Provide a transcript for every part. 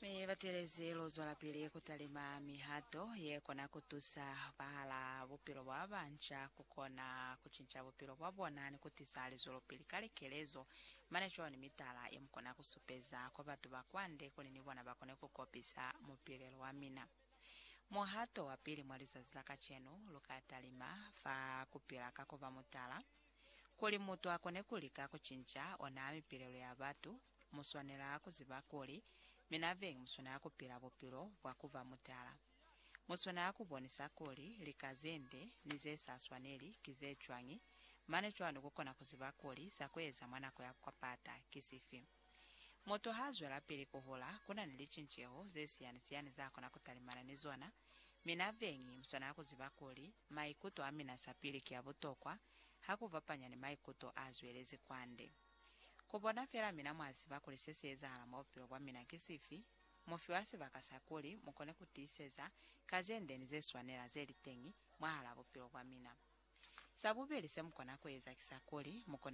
Vaterezi lozo la pili kutalima mihato yekona kutusa bahala bupilo bwa bancha kukona kuchincha bupilo bwa bwana ni kutisali zolo pili kalekerezo manecho ni mitala yemkona kusupeza kwa batu bakwande kulini bwana bakone kukopisa mupilelo wa mina. Mohato wa pili mwaliza zilaka chenu lukatalima fa kupila kakova mutala kuli mutu akone kulika kuchincha ona mipilelo ya batu muswanela kuzibakuli minavengi muswana kupila bupilo bwakuva mutala muswana akubonesa kuli likazende nizesa aswaneli kizechwangi mane chwanu kukona kuzibakuli sakweza mwana kwa kwapata kisifi moto hazwela pili kuhula kuna nilichincheo zesiyani zako na kutalimana nizona minavengi muswana akuzibakuli maikuto amina sapili kia butokwa hakuvapanya ni maikuto azwelezi kwande kubona fera mina mwazi bakuliseseza ala mopilo kwa mina kisifi mofiwasi bakasakuli mukone kutiseza kazende nizeswanela zelitengi mwahala bupilo kwa mina sabubili semukona kweza kisakuli mukone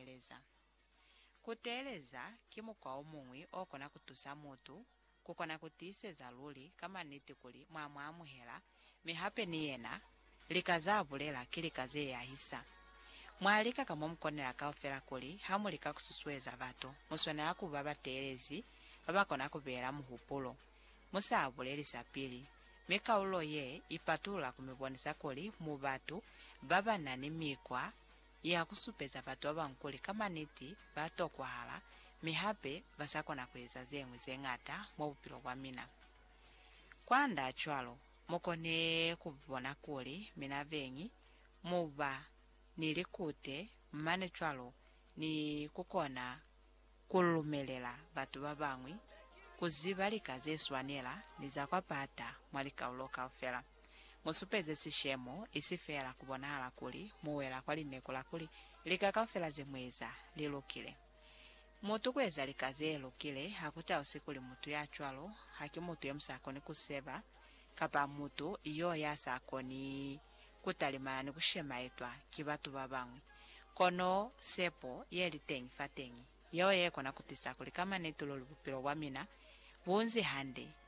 kuteleza kimu kwa umumwi okona kutusa mutu kukona kutiseza luli kama niti kuli mwamwamuhela mihape niyena likazabulela kilikaze ya hisa mwalika kama mkonela kaofela kuli hamulika kususweza bato muswana akuba baterezi babakona kubera muhupulo musabuleli sapili mikaulo ye ipatula kumibonesa kuli mubatu baba nani mikwa ya kusupeza bato abankuli kama niti bato kwa hala mihape basakona kweza zemwe zengata mobupilo kwa mina kwanda achwalo mukone kubona kuli mina vengi muba nilikute mmane chwalo ni kukona kulumelela batu babangwi kuzibalika zeswanela nizakwapata mwalika uloka ufela musupeze sishemo isifela kubona hala kuli muwela kwali nekula kuli likakafela zemweza lilukile mutu kweza likaze lukile hakuta usikuli mutu ya chwalo haki mutu yemsako ni kuseba kapa mutu iyo yasako ni kutalimana ni kushema etwa kibatu babangwi kono sepo yeli tengi fatengi yoye kona kutisa kuli kama netulolu bupilo wa mina bunzi hande